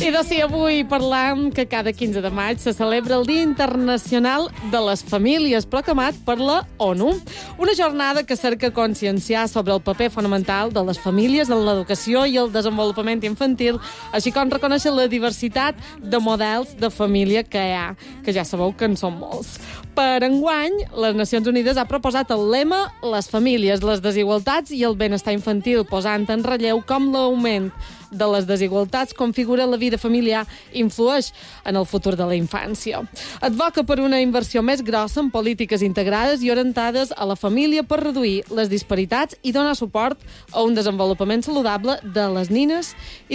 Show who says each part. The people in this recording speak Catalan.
Speaker 1: I de si avui parlam que cada 15 de maig se celebra el Dia Internacional de les Famílies, proclamat per la ONU. Una jornada que cerca conscienciar sobre el paper fonamental de les famílies en l'educació i el desenvolupament infantil, així com reconèixer la diversitat de models de família que hi ha, que ja sabeu que en són molts. Per enguany, les Nacions Unides ha proposat el lema «Les famílies, les desigualtats i el benestar infantil», posant en relleu com l'augment de les desigualtats configura la vida familiar i influeix en el futur de la infància. Advoca per una inversió més grossa en polítiques integrades i orientades a la família per reduir les disparitats i donar suport a un desenvolupament saludable de les nines i